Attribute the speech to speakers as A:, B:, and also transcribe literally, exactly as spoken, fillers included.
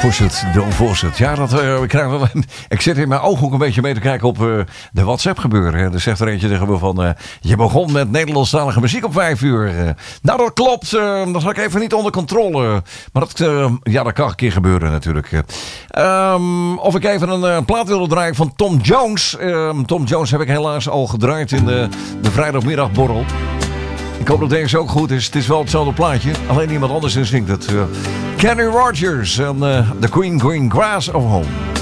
A: Voorzet, Don Voorzet. Ja, dat, uh, ik, krijg wel, ik zit in mijn ooghoek een beetje mee te kijken op uh, de WhatsApp gebeuren. Hè. Er zegt er eentje tegen me van... Uh, je begon met Nederlandstalige muziek op vijf uur. Uh, nou, dat klopt. Uh, dat had ik even niet onder controle. Maar dat, uh, ja, dat kan een keer gebeuren natuurlijk. Um, of ik even een uh, plaat wilde draaien van Tom Jones. Um, Tom Jones heb ik helaas al gedraaid in de, de vrijdagmiddagborrel. Ik hoop dat deze ook goed is. Het is wel hetzelfde plaatje. Alleen iemand anders zingt het. Uh, Kenny Rogers en uh, The Green Green Grass of Home.